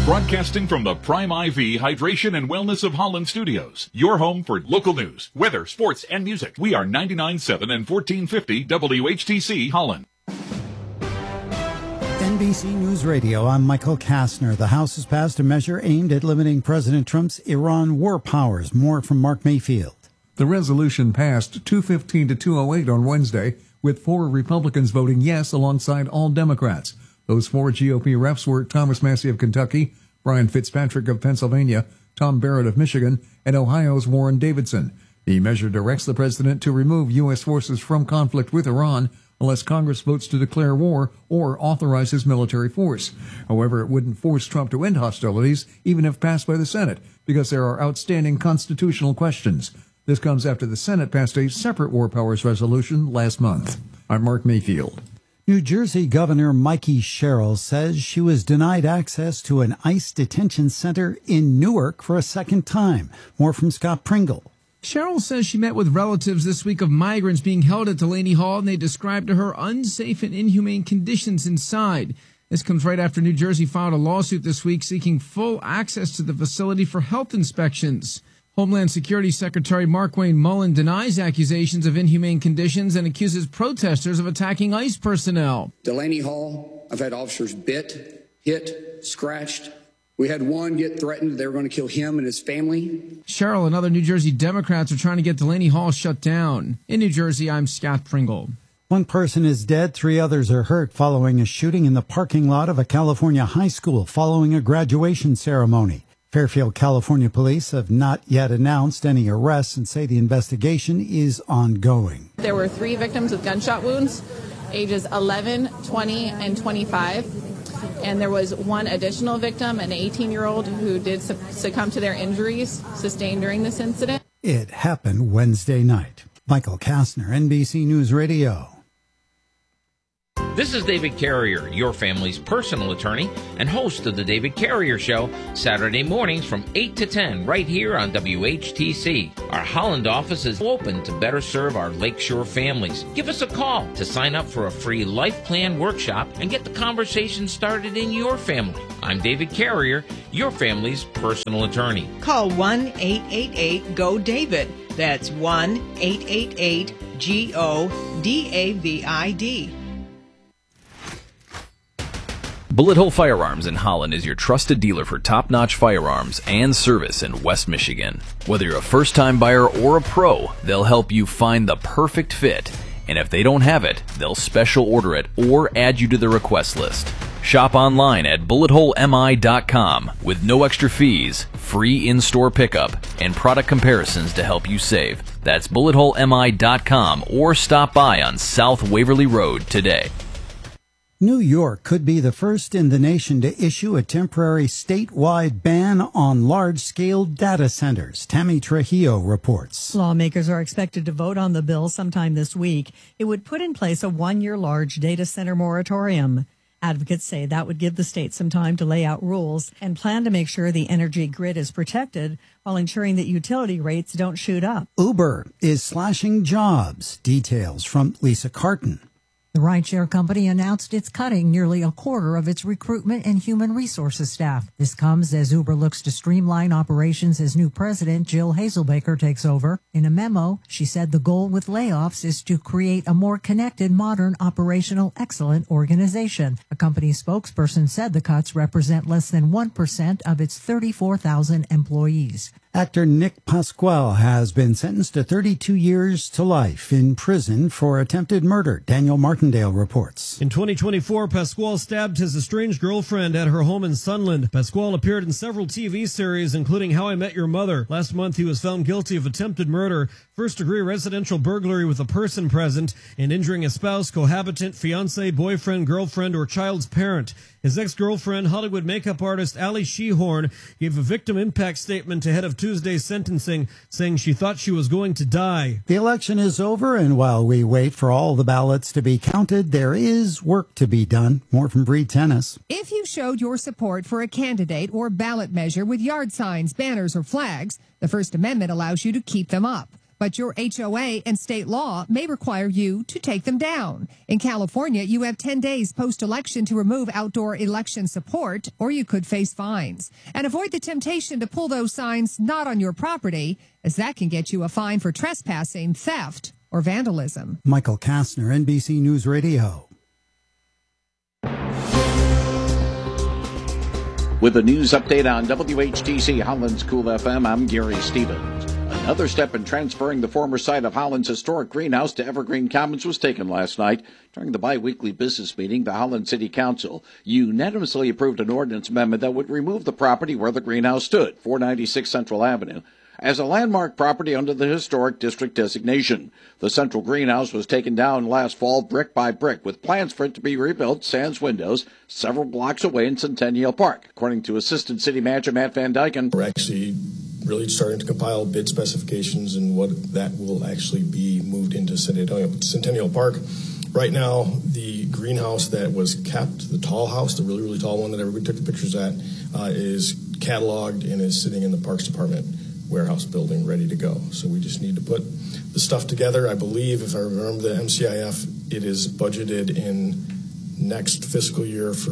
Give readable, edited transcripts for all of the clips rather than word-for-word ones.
Broadcasting from the Prime IV Hydration and Wellness of Holland studios. Your home for local news, weather, sports, and music. We are 99.7 and 1450 WHTC Holland. NBC News Radio, I'm Michael Kastner. The House has passed a measure aimed at limiting President Trump's Iran war powers. More from Mark Mayfield. The resolution passed 215 to 208 on Wednesday, with 4 Republicans voting yes alongside all Democrats. Those 4 GOP reps were Thomas Massie of Kentucky, Brian Fitzpatrick of Pennsylvania, Tom Barrett of Michigan, and Ohio's Warren Davidson. The measure directs the president to remove U.S. forces from conflict with Iran unless Congress votes to declare war or authorize his military force. However, it wouldn't force Trump to end hostilities, even if passed by the Senate, because there are outstanding constitutional questions. This comes after the Senate passed a separate war powers resolution last month. I'm Mark Mayfield. New Jersey Governor Mikey Sherrill says she was denied access to an ICE detention center in Newark for a second time. More from Scott Pringle. Sherrill says she met with relatives this week of migrants being held at Delaney Hall, and they described to her unsafe and inhumane conditions inside. This comes right after New Jersey filed a lawsuit this week seeking full access to the facility for health inspections. Homeland Security Secretary Markwayne Mullin denies accusations of inhumane conditions and accuses protesters of attacking ICE personnel. Delaney Hall, I've had officers bit, hit, scratched. We had one get threatened. They were going to kill him and his family. Sherrill and other New Jersey Democrats are trying to get Delaney Hall shut down. In New Jersey, I'm Scott Pringle. 1 person is dead, 3 others are hurt following a shooting in the parking lot of a California high school following a graduation ceremony. Fairfield, California police have not yet announced any arrests and say the investigation is ongoing. There were 3 victims with gunshot wounds, ages 11, 20, and 25. And there was 1 additional victim, an 18-year-old, who did succumb to their injuries sustained during this incident. It happened Wednesday night. Michael Kastner, NBC News Radio. This is David Carrier, your family's personal attorney and host of The David Carrier Show, Saturday mornings from 8 to 10 right here on WHTC. Our Holland office is open to better serve our Lakeshore families. Give us a call to sign up for a free life plan workshop and get the conversation started in your family. I'm David Carrier, your family's personal attorney. Call 1-888-GO-DAVID. That's 1-888-GO-DAVID. Bullet Hole Firearms in Holland is your trusted dealer for top-notch firearms and service in West Michigan. Whether you're a first-time buyer or a pro, they'll help you find the perfect fit. And if they don't have it, they'll special order it or add you to the request list. Shop online at bulletholemi.com with no extra fees, free in-store pickup, and product comparisons to help you save. That's bulletholemi.com or stop by on South Waverly Road today. New York could be the first in the nation to issue a temporary statewide ban on large-scale data centers. Tammy Trujillo reports. Lawmakers are expected to vote on the bill sometime this week. It would put in place a 1-year large data center moratorium. Advocates say that would give the state some time to lay out rules and plan to make sure the energy grid is protected while ensuring that utility rates don't shoot up. Uber is slashing jobs. Details from Lisa Carton. The rideshare company announced it's cutting nearly a quarter of its recruitment and human resources staff. This comes as Uber looks to streamline operations as new president Jill Hazelbaker takes over. In a memo, she said the goal with layoffs is to create a more connected, modern, operational, excellent organization. A company spokesperson said the cuts represent less than 1% of its 34,000 employees. Actor Nick Pasquale has been sentenced to 32 years to life in prison for attempted murder. Daniel Martindale reports. In 2024, Pasquale stabbed his estranged girlfriend at her home in Sunland. Pasquale appeared in several TV series, including How I Met Your Mother. Last month, he was found guilty of attempted murder, first-degree residential burglary with a person present, and injuring a spouse, cohabitant, fiancé, boyfriend, girlfriend, or child's parent. His ex-girlfriend, Hollywood makeup artist Ali Shehorn, gave a victim impact statement ahead of Tuesday's sentencing, saying she thought she was going to die. The election is over, and while we wait for all the ballots to be counted, there is work to be done. More from Breed Tennis. If you showed your support for a candidate or ballot measure with yard signs, banners, or flags, the First Amendment allows you to keep them up. but your HOA and state law may require you to take them down. In California, you have 10 days post-election to remove outdoor election support, or you could face fines. And avoid the temptation to pull those signs not on your property, as that can get you a fine for trespassing, theft, or vandalism. Michael Kastner, NBC News Radio. With a news update on WHTC Holland's Cool FM, I'm Gary Stevens. Another step in transferring the former site of Holland's historic greenhouse to Evergreen Commons was taken last night. During the bi-weekly business meeting, the Holland City Council unanimously approved an ordinance amendment that would remove the property where the greenhouse stood, 496 Central Avenue, as a landmark property under the Historic District designation. The central greenhouse was taken down last fall brick by brick, with plans for it to be rebuilt sans windows several blocks away in Centennial Park, according to Assistant City Manager Matt Van Dyken. We're actually really starting to compile bid specifications and what that will actually be moved into Centennial Park. Right now, the greenhouse that was kept, the tall house, the really, really tall one that everybody took the pictures at, is cataloged and is sitting in the Parks Department warehouse building ready to go. So we just need to put the stuff together. I believe, if I remember the MCIF, it is budgeted in next fiscal year for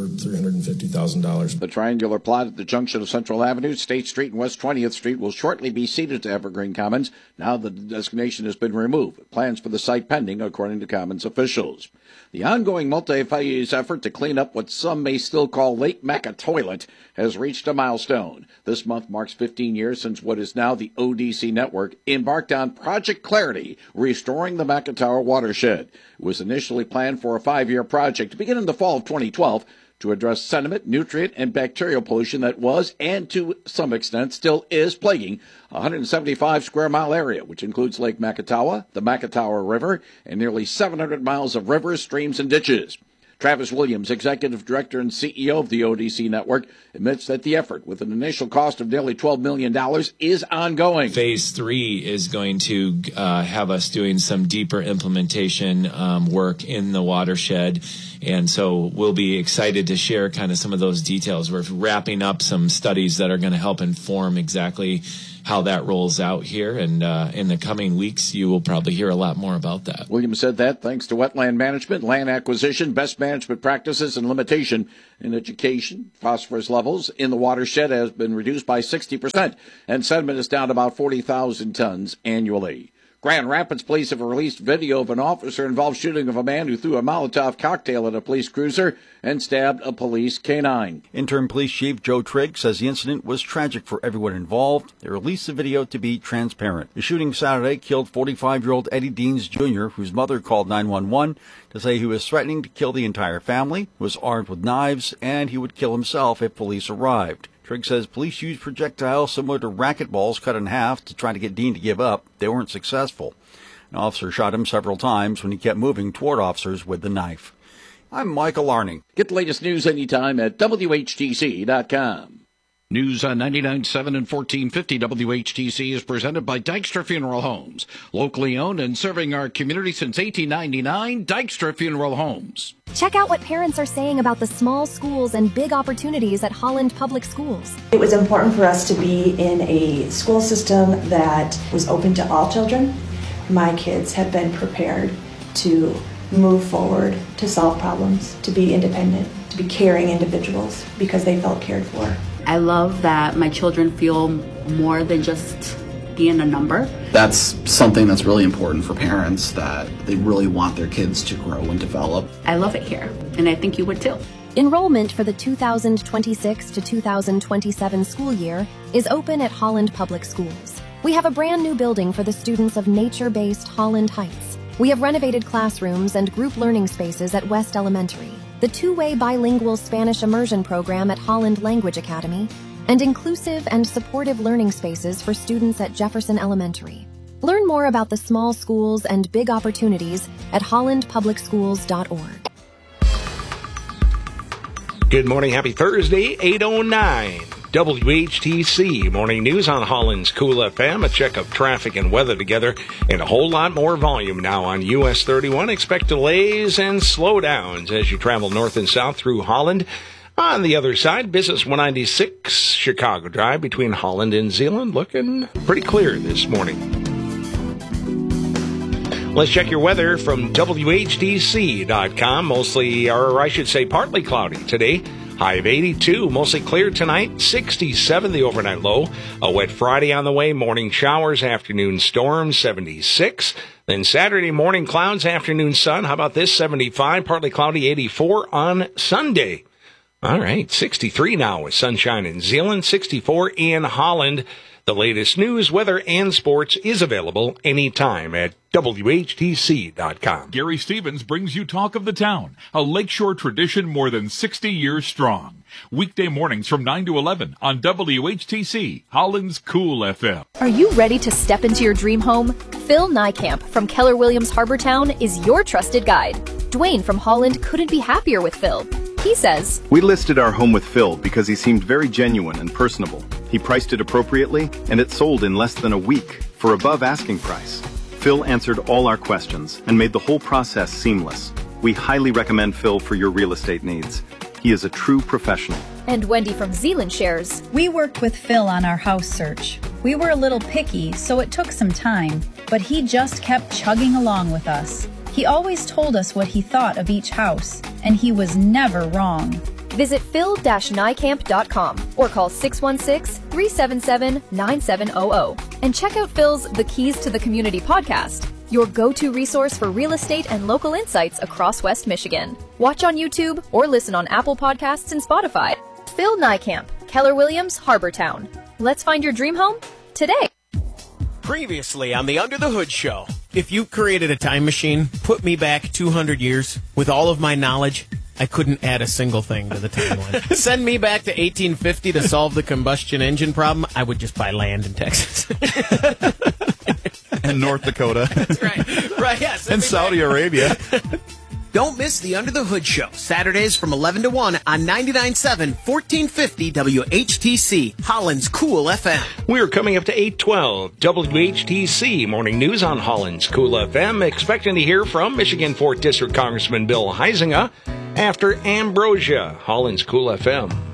$350,000. The triangular plot at the junction of Central Avenue, State Street, and West 20th Street will shortly be ceded to Evergreen Commons now that the designation has been removed. Plans for the site pending, according to Commons officials. The ongoing multi-phase effort to clean up what some may still call Lake Mecca Toilet has reached a milestone. This month marks 15 years since what is now the ODC Network embarked on Project Clarity, restoring the Mecca Tower watershed. It was initially planned for a 5-year project to begin in the fall of 2012 to address sediment, nutrient, and bacterial pollution that was, and to some extent still is, plaguing a 175 square mile area, which includes Lake Macatawa, the Macatawa River, and nearly 700 miles of rivers, streams, and ditches. Travis Williams, Executive Director and CEO of the ODC Network, admits that the effort, with an initial cost of nearly $12 million, is ongoing. Phase 3 is going to have us doing some deeper implementation work in the watershed, and so we'll be excited to share kind of some of those details. We're wrapping up some studies that are going to help inform exactly how that rolls out here, and in the coming weeks, you will probably hear a lot more about that. Williams said that thanks to wetland management, land acquisition, best management practices, and limitation in education, phosphorus levels in the watershed has been reduced by 60%, and sediment is down to about 40,000 tons annually. Grand Rapids police have released video of an officer-involved shooting of a man who threw a Molotov cocktail at a police cruiser and stabbed a police canine. Interim Police Chief Joe Trigg says the incident was tragic for everyone involved. They released the video to be transparent. The shooting Saturday killed 45-year-old Eddie Deans Jr., whose mother called 911 to say he was threatening to kill the entire family, was armed with knives, and he would kill himself if police arrived. Trigg says police used projectiles similar to racquetballs cut in half to try to get Dean to give up. They weren't successful. An officer shot him several times when he kept moving toward officers with the knife. I'm Michael Arning. Get the latest news anytime at WHTC.com. News on 99.7 and 1450 WHTC is presented by Dykstra Funeral Homes. Locally owned and serving our community since 1899, Dykstra Funeral Homes. Check out what parents are saying about the small schools and big opportunities at Holland Public Schools. It was important for us to be in a school system that was open to all children. My kids have been prepared to move forward, to solve problems, to be independent, to be caring individuals because they felt cared for. I love that my children feel more than just being a number. That's something that's really important for parents, that they really want their kids to grow and develop. I love it here, and I think you would too. Enrollment for the 2026 to 2027 school year is open at Holland Public Schools. We have a brand new building for the students of nature-based Holland Heights. We have renovated classrooms and group learning spaces at West Elementary, the two-way bilingual Spanish immersion program at Holland Language Academy, and inclusive and supportive learning spaces for students at Jefferson Elementary. Learn more about the small schools and big opportunities at hollandpublicschools.org. Good morning. Happy Thursday, 8:09. WHTC Morning News on Holland's Cool FM. A check of traffic and weather together, and a whole lot more volume now on US 31. Expect delays and slowdowns as you travel north and south through Holland. On the other side, Business 196 Chicago Drive between Holland and Zeeland looking pretty clear this morning. Let's check your weather from WHTC.com. Mostly, or I should say partly cloudy today. High of 82, mostly clear tonight, 67 the overnight low. A wet Friday on the way, morning showers, afternoon storms, 76. Then Saturday morning clouds, afternoon sun. How about this, 75, partly cloudy, 84 on Sunday. All right, 63 now with sunshine in Zeeland, 64 in Holland. The latest news, weather, and sports is available anytime at WHTC.com. Gary Stevens brings you Talk of the Town, a lakeshore tradition more than 60 years strong. Weekday mornings from 9 to 11 on WHTC, Holland's Cool FM. Are you ready to step into your dream home? Phil Niekamp from Keller Williams Harbortown is your trusted guide. Dwayne from Holland couldn't be happier with Phil. He says, "We listed our home with Phil because he seemed very genuine and personable. He priced it appropriately, and it sold in less than a week for above asking price. Phil answered all our questions and made the whole process seamless. We highly recommend Phil for your real estate needs. He is a true professional." And Wendy from Zeeland shares, "We worked with Phil on our house search. We were a little picky, so it took some time, but he just kept chugging along with us. He always told us what he thought of each house, and he was never wrong." Visit phil-niekamp.com or call 616-377-9700 and check out Phil's The Keys to the Community podcast, your go-to resource for real estate and local insights across West Michigan. Watch on YouTube or listen on Apple Podcasts and Spotify. Phil Niekamp, Keller Williams, Harbortown. Let's find your dream home today. Previously on the Under the Hood Show. If you created a time machine, put me back 200 years, with all of my knowledge, I couldn't add a single thing to the timeline. Send me back to 1850 to solve the combustion engine problem, I would just buy land in Texas. And North Dakota. That's right. Right, yes. And Saudi Arabia. Don't miss the Under the Hood Show, Saturdays from 11 to 1 on 99.7, 1450 WHTC, Holland's Cool FM. We're coming up to 8:12, WHTC Morning News on Holland's Cool FM. Expecting to hear from Michigan 4th District Congressman Bill Huizenga after Ambrosia, Holland's Cool FM.